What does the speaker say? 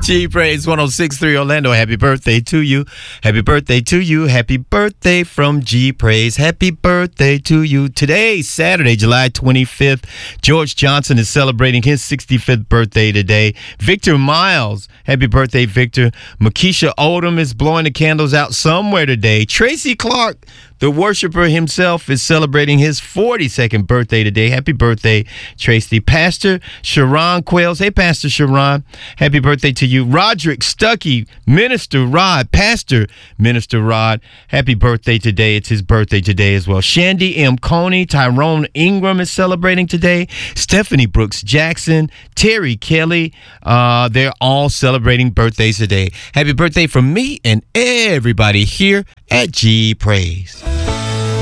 G Praise 106.3 Orlando. Happy birthday to you. Happy birthday to you. Happy birthday from G Praise. Happy birthday to you. Today, Saturday, July 25th, George Johnson is celebrating his 65th birthday today. Victor Miles, happy birthday, Victor. Makisha Odom is blowing the candles out somewhere today. Tracy Clark, the worshiper himself, is celebrating his 42nd birthday today. Happy birthday, Tracy. Pastor Sharon Quails. Hey, Pastor Sharon. Happy birthday to you. Roderick Stuckey, Minister Rod, Pastor Minister Rod. Happy birthday today. It's his birthday today as well. Shandy M. Coney, Tyrone Ingram is celebrating today. Stephanie Brooks Jackson, Terry Kelly. They're all celebrating birthdays today. Happy birthday from me and everybody here at G Praise.